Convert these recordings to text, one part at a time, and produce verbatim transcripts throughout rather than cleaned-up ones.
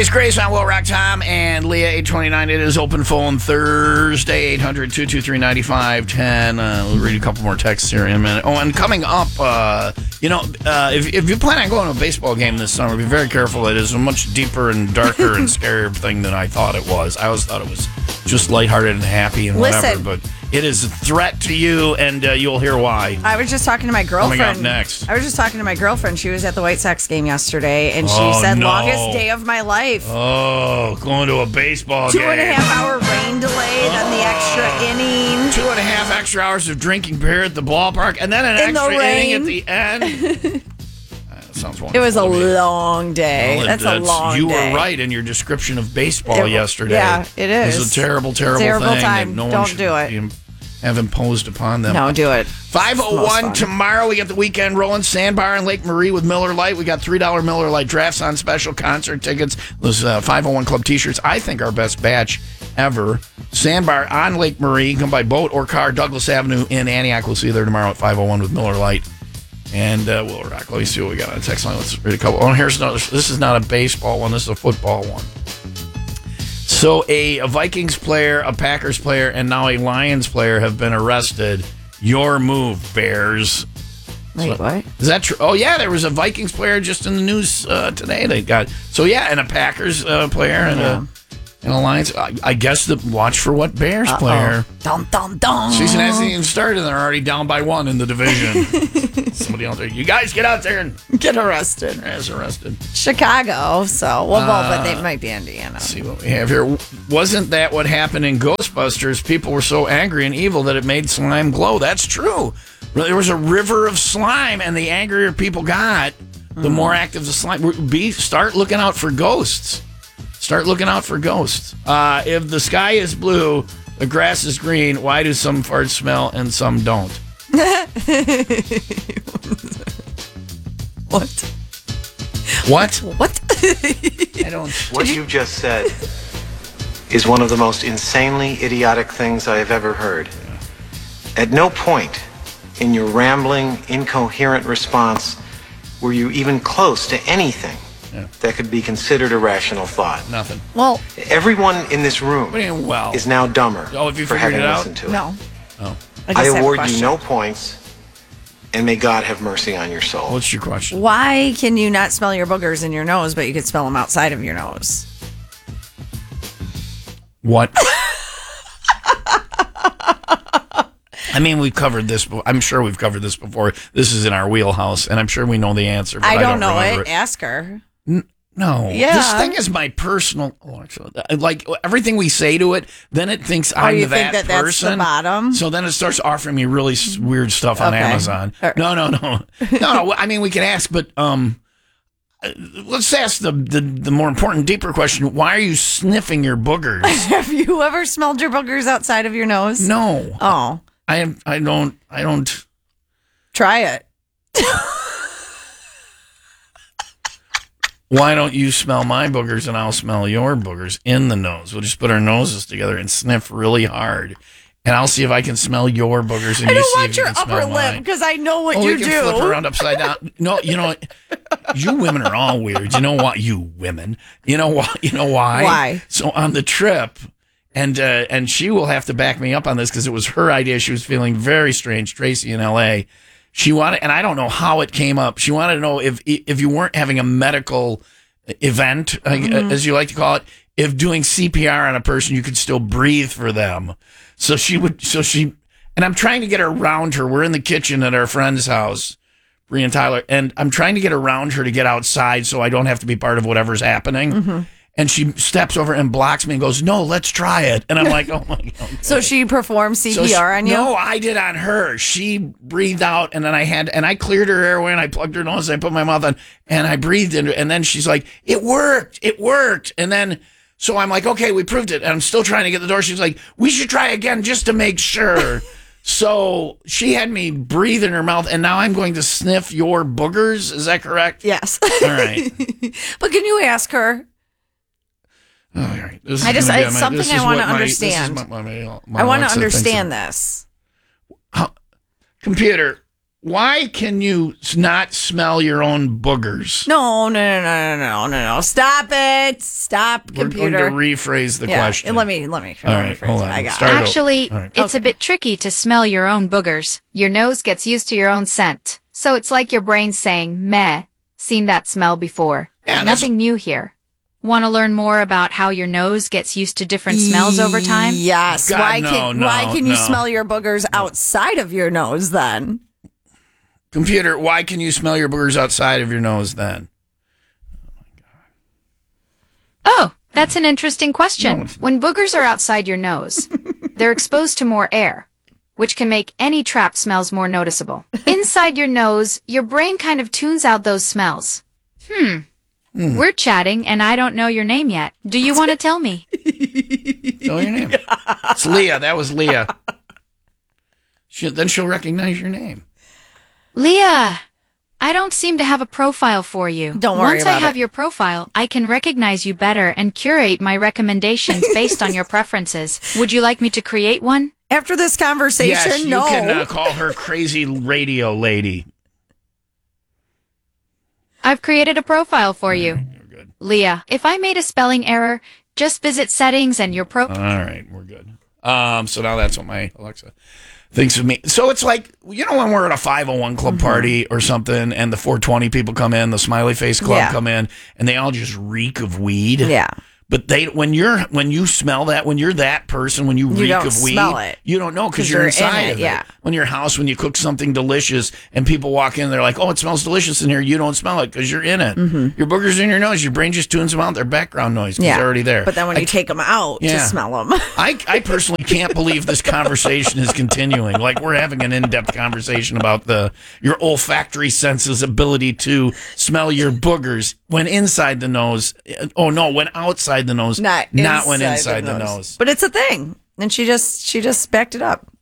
Space Grace on Will Rock. Tom and Leah, eight twenty-nine. It is open phone Thursday, eight hundred, two two three, nine five one zero. Uh, we'll read a couple more texts here in a minute. Oh, and coming up, uh, you know, uh, if, if you plan on going to a baseball game this summer, be very careful. It is a much deeper and darker and scarier thing than I thought it was. I always thought it was just lighthearted and happy and whatever, Listen. but it is a threat to you, and uh, you'll hear why. I was just talking to my girlfriend. Coming up next. I was just talking to my girlfriend. She was at the White Sox game yesterday, and she Oh, said, no. longest day of my life. Oh, going to a baseball Two game. and a half hour rain delay, then the extra inning. Two and a half extra hours of drinking beer at the ballpark, and then an In the extra inning rain. at the end. Uh, that sounds wonderful. It was a to me. long day. Well, it- That's a long You day. were right in your description of baseball It- yesterday. yeah, it is. It's a terrible, terrible, Terrible thing time. that no one Don't should do it. be im- have imposed upon them. No, do it. five oh Most one fun. tomorrow. We got the weekend rolling. Sandbar and Lake Marie with Miller Lite. We got three dollar Miller Lite drafts on special, concert tickets. Those uh, five oh one Club t-shirts. I think our best batch ever. Sandbar on Lake Marie. You can come by boat or car. Douglas Avenue in Antioch. We'll see you there tomorrow at five oh one with Miller Lite. And uh, we'll rock. Let me see what we got on the text line. Let's read a couple. Oh, here's another. This is not a baseball one. This is a football one. So a, a Vikings player, a Packers player, and now a Lions player have been arrested. Your move, Bears. Wait, So- what? Is that true? Oh, yeah, there was a Vikings player just in the news uh, today. They got so yeah, and a Packers uh, player and Yeah. a and a Lions. I, I guess the watch for what Bears Uh-oh. player. Dum, dum, dum. Season hasn't even started, and they're already down by one in the division. Somebody out there, you guys get out there and Get arrested. as arrested. Chicago, so, well, well, but Uh, they might be Indiana. Let's see what we have here. Wasn't that what happened in Ghostbusters? People were so angry and evil that it made slime glow. That's true. There was a river of slime, and the angrier people got, the more active the slime. Be start looking out for ghosts. Start looking out for ghosts. Uh, if the sky is blue, the grass is green. Why do some farts smell and some don't? What? What? What? I don't. What you just said is one of the most insanely idiotic things I have ever heard. At no point in your rambling, incoherent response were you even close to anything Yeah. that could be considered a rational thought. Nothing. Well, Everyone in this room What do you mean, well? is now dumber Oh, have you for figured having it out? listened to it. no. Oh. I, I just have a award you question. no points, and may God have mercy on your soul. What's your question? Why can you not smell your boogers in your nose, but you could smell them outside of your nose? What? I mean, we've covered this. be- I'm sure we've covered this before. This is in our wheelhouse, and I'm sure we know the answer. But I I don't, know remember it. Ask her. No, Yeah. this thing is my personal. Oh, actually, like everything we say to it, then it thinks I'm Oh, you that think that that's person. the bottom? So then it starts offering me really s- weird stuff on Okay. Amazon. All right. No, no, no, no, no. I mean, we can ask, but um, uh, let's ask the, the the more important, deeper question: why are you sniffing your boogers? Have you ever smelled your boogers outside of your nose? No, Oh, I am. I don't. I don't. try it. Why don't you smell my boogers and I'll smell your boogers in the nose? We'll just put our noses together and sniff really hard, and I'll see if I can smell your boogers and I you don't see want if you your can upper smell lip mine. because I know what Oh, you we can do. flip around upside down. No, you know what? You women are all weird. You know what? You women. You know why? You know why? Why? So on the trip, and uh, and she will have to back me up on this because it was her idea. She was feeling very strange. Tracy in L A. She wanted, and I don't know how it came up. She wanted to know if if you weren't having a medical event, uh, Mm-hmm. as you like to call it, if doing C P R on a person, you could still breathe for them. So she would. So she. And I'm trying to get around her. We're in the kitchen at our friend's house, Bree and Tyler, and I'm trying to get around her to get outside so I don't have to be part of whatever's happening. Mm-hmm. And she steps over and blocks me and goes, "No, let's try it." And I'm like, "Oh my God." So she performed C P R So she- on you? No, I did on her. She breathed out, and then I had, and I cleared her airway, and I plugged her nose, and I put my mouth on, and I breathed into it. And then she's like, "It worked. It worked." And then, so I'm like, "Okay, we proved it." And I'm still trying to get the door. She's like, "We should try again just to make sure." So she had me breathe in her mouth, and now I'm going to sniff your boogers. Is that correct? Yes. All right. But can you ask her? All right. This is I just- gonna be it's my- something this I is wanna what my- this is understand. my- my- my I want to Alexa thinks understand of- this. Computer, Why can you s- not smell your own boogers? No, no, no, no, no, no, no, no. Stop it. Stop, We're computer. going to rephrase the yeah. question. Let me, let me. All let me right, rephrase hold it. on. I got Start it. over. Actually, All right. it's a bit tricky to smell your own boogers. Your nose gets used to your own scent. So it's like your brain saying, meh, seen that smell before. Yeah, that's- Nothing new here. Want to learn more about how your nose gets used to different smells over time? Yes. God, why no, can no, Why can you no. smell your boogers outside of your nose then? Computer, why can you smell your boogers outside of your nose then? Oh, that's an interesting question. No, it's not. When boogers are outside your nose, they're exposed to more air, which can make any trap smells more noticeable. Inside your nose, your brain kind of tunes out those smells. Hmm. Hmm. We're chatting, and I don't know your name yet. Do you want to tell me? Tell your name. It's Leah. That was Leah. She, then she'll recognize your name. Leah, I don't seem to have a profile for you. Don't worry Once about I have it. your profile, I can recognize you better and curate my recommendations based on your preferences. Would you like me to create one? After this conversation, Yes, you no. can uh, call her crazy radio lady. I've created a profile for you. You're good. Leah, if I made a spelling error, just visit settings and your pro. All right, we're good. Um, so now that's what my Alexa thinks of me. So it's like, you know, when we're at a five oh one club party or something, and the four twenty people come in, the smiley face club Yeah. come in, and they all just reek of weed. Yeah. But they, when you're, when you smell that, when you're that person, when you, You reek don't of weed, smell it. you don't know because 'Cause you're you're in inside it, of yeah. it. When your house, when you cook something delicious, and people walk in, they're like, "Oh, it smells delicious in here." You don't smell it because you're in it. Your boogers in your nose. Your brain just tunes them out. They're background noise because Yeah. they're already there. But then when I you take them out to Yeah. smell them. I, I personally can't believe this conversation is continuing. Like we're having an in-depth conversation about the your olfactory senses' ability to smell your boogers when inside the nose. Oh no, when outside the nose, Not, not when inside the nose. But it's a thing. And she just she just backed it up.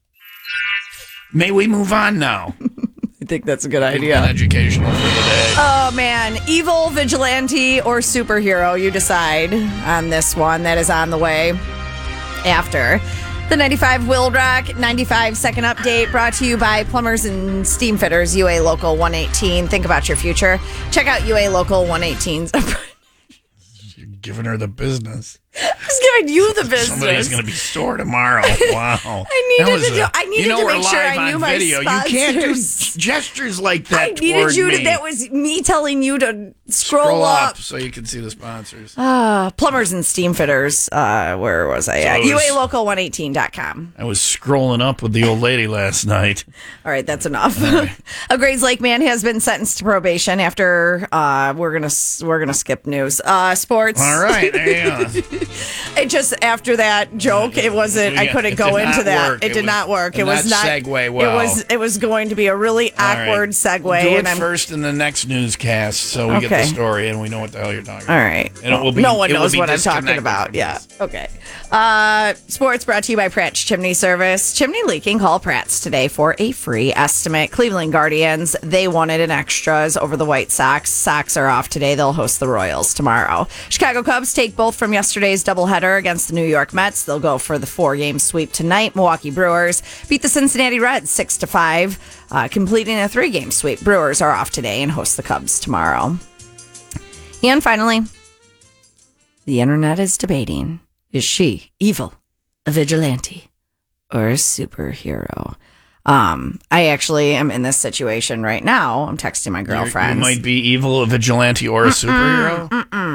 May we move on now? I think that's a good An idea. educational for the day. Oh man, evil vigilante or superhero, you decide on this one that is on the way after. The ninety-five Will Rock ninety-five second update brought to you by Plumbers and Steam Fitters, U A Local one eighteen. Think about your future. Check out U A Local one eighteen's. You're giving her the business. Who's giving you the business? Somebody's going to be sore tomorrow. Wow. I needed That was to do- a- I needed you know to we're make sure live I knew on my video. You can't do sponsors. gestures like that I needed toward you to. me. That was me telling you to scroll, Scroll up. up so you can see the sponsors. Uh, plumbers and steam fitters. Uh, where was I So at? it was- U A local one eighteen dot com. I was scrolling up with the old lady last night. All right, that's enough. A Grades Lake man has been sentenced to probation after. Uh, we're gonna we're gonna skip news. Uh, sports. All right, there you go. It just after that joke, it wasn't. I Yeah, couldn't it go did into not that. work. It It did was- not work. It did was not not segue well. It was. It was going to be a really All right. awkward segue. Do it and I'm, first in the next newscast so we get Okay. the story and we know what the hell you're talking All about. right. And it will be, no one it will knows be what I'm talking disconnected about. from Yeah. this. Okay. Uh, sports brought to you by Pratt's Chimney Service. Chimney leaking. Call Pratt's today for a free estimate. Cleveland Guardians, they wanted an extras over the White Sox. Sox are off today. They'll host the Royals tomorrow. Chicago Cubs take both from yesterday's doubleheader against the New York Mets. They'll go for the four-game sweep tonight. Milwaukee Brewers beat the Cincinnati Reds six to five, uh, completing a three-game sweep. Brewers are off today and host the Cubs tomorrow. And finally, the internet is debating, is she evil, a vigilante, or a superhero? Um, I actually am in this situation right now. I'm texting my You're- girlfriend. You might be evil, a vigilante, or a superhero.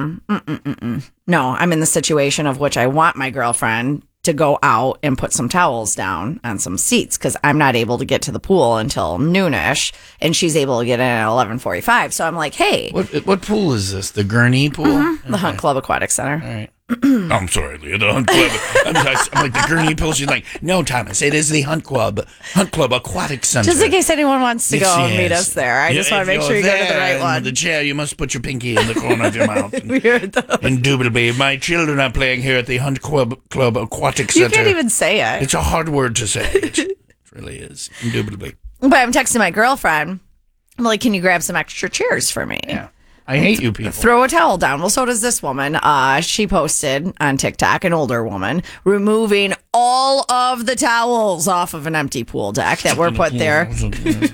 No, I'm in the situation of which I want my girlfriend to go out and put some towels down on some seats because I'm not able to get to the pool until noonish, and she's able to get in at eleven forty-five. So I'm like, hey, What what pool is this? The Gurney pool? the Hunt Club Aquatic Center. All right. I'm sorry, Leah. The Hunt Club. I'm, I'm like the Gurney pool. She's like, no, Thomas. It is the Hunt Club. Hunt Club Aquatic Center. Just in case anyone wants to Yes, go and meet yes. us there. I Yeah, just want if to make you're sure you go to the there right in one. The chair. You must put your pinky in the corner of your mouth. And, Weird though. indubitably, my children are playing here at the Hunt Club Club Aquatic You Center. can't even say it. It's a hard word to say. It really is. Indubitably. But I'm texting my girlfriend. I'm like, can you grab some extra chairs for me? Yeah. I hate you people. Throw a towel down. Well, so does this woman. Uh, she posted on TikTok, an older woman, removing all of the towels off of an empty pool deck that were put there.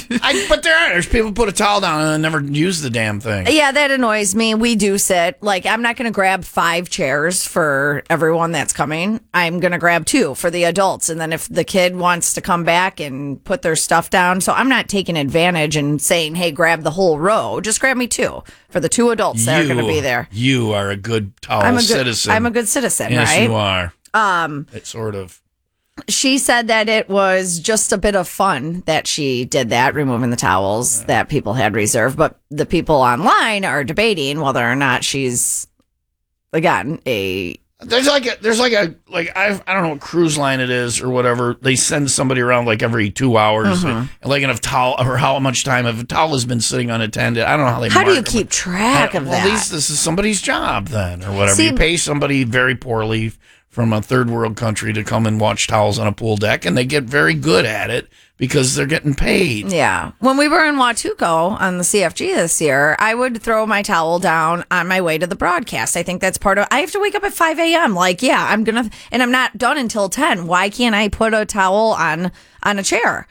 I, but there are. There's people who put a towel down and never use the damn thing. Yeah, that annoys me. We do sit. Like, I'm not going to grab five chairs for everyone that's coming. I'm going to grab two for the adults. And then if the kid wants to come back and put their stuff down. So I'm not taking advantage and saying, hey, grab the whole row. Just grab me two for the two adults that You- are going to be there. You are a good towel I'm a good citizen. I'm a good citizen, yes, right? you are. Um, It's sort of. She said that it was just a bit of fun that she did that, removing the towels that people had reserved. But the people online are debating whether or not she's, again, a. There's like a, there's like a, like, I I don't know what cruise line it is or whatever. They send somebody around like every two hours. Mhm. And like, and if towel, or how much time, if a towel has been sitting unattended, I don't know how they How do you mark them. keep track of well, that? These, this is somebody's job then, or whatever. See- you pay somebody very poorly from a third world country to come and watch towels on a pool deck, and they get very good at it because they're getting paid. Yeah. When we were in Watuco on the C F G this year, I would throw my towel down on my way to the broadcast. I think that's part of I have to wake up at five a.m. Like, yeah, I'm going to and I'm not done until ten. Why can't I put a towel on on a chair?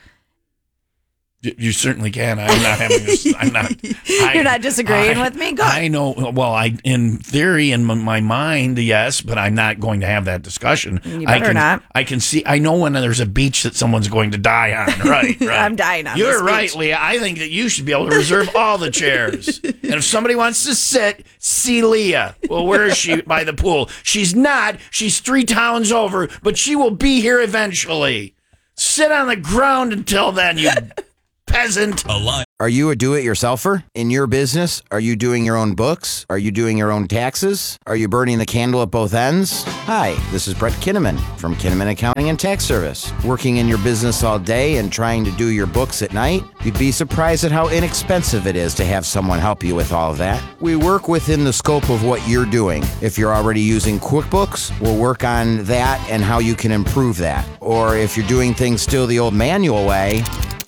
You, you certainly can. I'm not having this. I'm not. I, You're not disagreeing I- with me? Good. I know. Well, I, in theory, in m- my mind, yes, but I'm not going to have that discussion. You I better can, not. I can see. I know when there's a beach that someone's going to die on. Right. right. I'm dying on You're this right, beach. Leah. I think that you should be able to reserve all the chairs. And if somebody wants to sit, see Leah. Well, where is she? By the pool. She's not. She's three towns over, but she will be here eventually. Sit on the ground until then, you peasant. Are you a do-it-yourselfer? In your business, are you doing your own books? Are you doing your own taxes? Are you burning the candle at both ends? Hi, this is Brett Kinnaman from Kinnaman Accounting and Tax Service. Working in your business all day and trying to do your books at night? You'd be surprised at how inexpensive it is to have someone help you with all of that. We work within the scope of what you're doing. If you're already using QuickBooks, we'll work on that and how you can improve that. Or if you're doing things still the old manual way,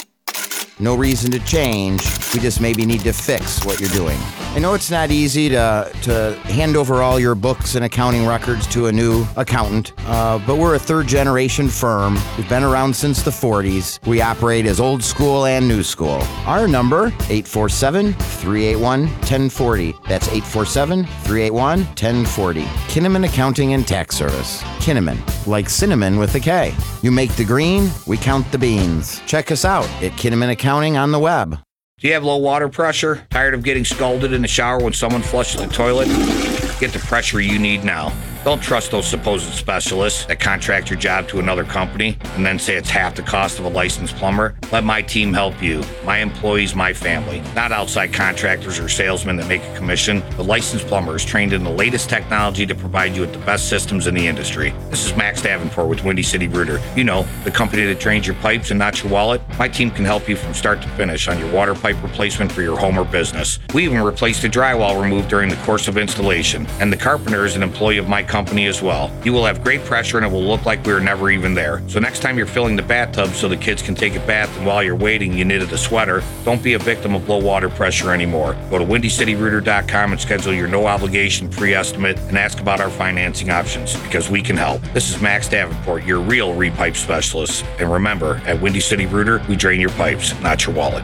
no reason to change. We just maybe need to fix what you're doing. I know it's not easy to to hand over all your books and accounting records to a new accountant, uh, but we're a third generation firm. We've been around since the forties. We operate as old school and new school. Our number, eight four seven, three eight one, one zero four zero. That's eight four seven, three eight one, one zero four zero. Kinnaman Accounting and Tax Service. Kinnaman, like cinnamon with a K. You make the green, we count the beans. Check us out at Kinnaman Accounting on the web. Do you have low water pressure? Tired of getting scalded in the shower when someone flushes the toilet? Get the pressure you need now. Don't trust those supposed specialists that contract your job to another company and then say it's half the cost of a licensed plumber. Let my team help you. My employees, my family. Not outside contractors or salesmen that make a commission. The licensed plumber is trained in the latest technology to provide you with the best systems in the industry. This is Max Davenport with Windy City Rooter. You know, the company that drains your pipes and not your wallet. My team can help you from start to finish on your water pipe replacement for your home or business. We even replaced the drywall removed during the course of installation. And the carpenter is an employee of my company as well. You will have great pressure and it will look like we were never even there. So next time you're filling the bathtub so the kids can take a bath and while you're waiting you knitted a sweater, don't be a victim of low water pressure anymore. Go to windy city rooter dot com and schedule your no obligation free estimate and ask about our financing options because we can help. This is Max Davenport, your real repipe specialist. And remember, at Windy City Rooter, we drain your pipes, not your wallet.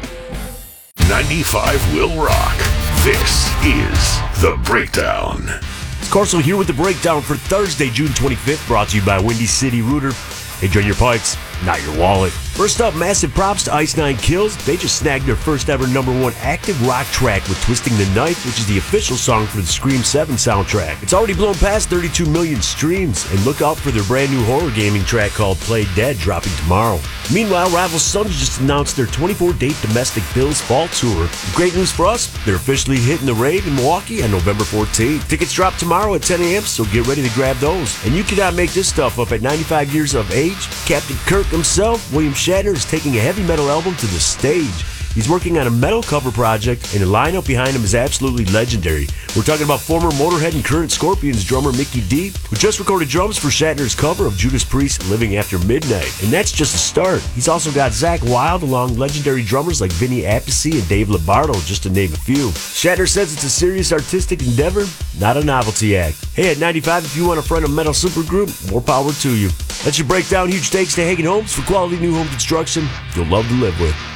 ninety-five will rock. This is The Breakdown. It's Corso here with the breakdown for Thursday, June twenty-fifth, brought to you by Windy City Rooter. They drain your pipes, not your wallet. First up, massive props to Ice Nine Kills. They just snagged their first ever number one active rock track with Twisting the Knife, which is the official song for the Scream seven soundtrack. It's already blown past thirty-two million streams, and look out for their brand new horror gaming track called Play Dead, dropping tomorrow. Meanwhile, Rival Sons just announced their twenty-four date Domestic Bills Fall Tour. Great news for us, they're officially hitting the rave in Milwaukee on November fourteenth. Tickets drop tomorrow at ten a.m., so get ready to grab those. And you cannot make this stuff up. At ninety-five years of age, Captain Kirk himself, William Shatner, is taking a heavy metal album to the stage. He's working on a metal cover project, and the lineup behind him is absolutely legendary. We're talking about former Motorhead and current Scorpions drummer Mickey D, who just recorded drums for Shatner's cover of Judas Priest's Living After Midnight. And that's just a start. He's also got Zakk Wylde along legendary drummers like Vinny Appice and Dave Lombardo, just to name a few. Shatner says it's a serious artistic endeavor, not a novelty act. Hey, at ninety-five, if you want a friend of metal supergroup, more power to you. That's your breakdown. Huge thanks to Hagen Homes for quality new home construction you'll love to live with.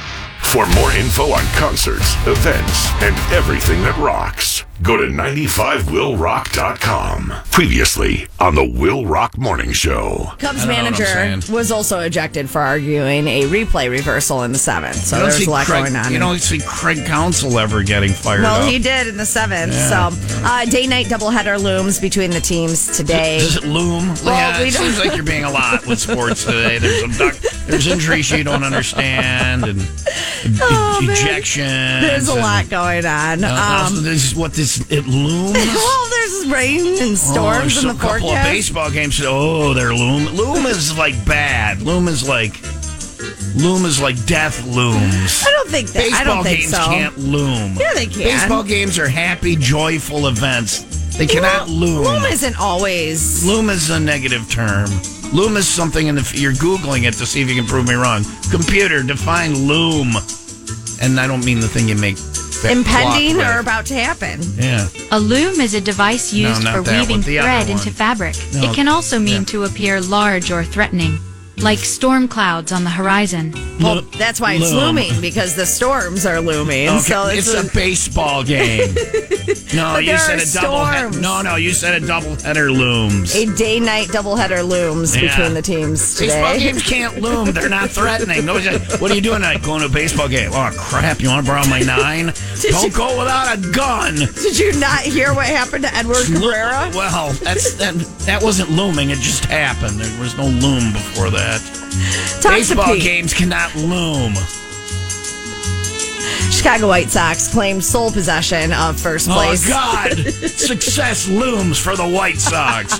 For more info on concerts, events, and everything that rocks, go to ninety-five will rock dot com. Previously on the Will Rock Morning Show. Cubs I don't know what I'm manager saying. was also ejected for arguing a replay reversal in the seventh. So You don't there's see a lot Craig, going on. You don't see Craig Counsell ever getting fired well, up. he did in the seventh. Yeah. So uh, day-night doubleheader looms between the teams today. Does it loom? Well, yeah, we it don't- seems like you're being a lot with sports today. There's a duck, there's injuries you don't understand, and Oh, man. ejections. There's a and- lot going on. Uh, also, Um, this is what this it looms. well, there's rain and Oh, storms there's in a the couple forecast. of baseball games. Oh, they're loom. Loom is like bad. Loom is like loom is like death looms. I don't think that. Baseball I don't think games so. can't loom. Yeah, they can. Baseball games are happy, joyful events. They cannot Well, loom. Loom isn't always. Loom is a negative term. Loom is something in the. You're googling it to see if you can prove me wrong. Computer, define loom. And I don't mean the thing you make. that Impending cloth or with. about to happen. Yeah. A loom is a device No, used not for that weaving one, the other thread one. into fabric. No, It can also mean yeah. to appear large or threatening, like storm clouds on the horizon. Well, Lo- that's why it's loom. looming, because the storms are looming. Okay, So it's, it's, a, baseball game. No, But you there said are a double head. storms. No, no, you said a double header looms. a day-night doubleheader looms Yeah. between the teams Baseball today. games can't loom. They're not threatening. Nobody's like, what are you doing tonight? Going to a baseball game. Oh, crap. You want to borrow my nine? Don't you- go without a gun. Did you not hear what happened to Edward Cabrera? Well, that's that, that wasn't looming. It just happened. There was no loom before that. Talk to Baseball Pete. games cannot loom. Chicago White Sox claimed sole possession of first place. Oh, God. Success looms for the White Sox.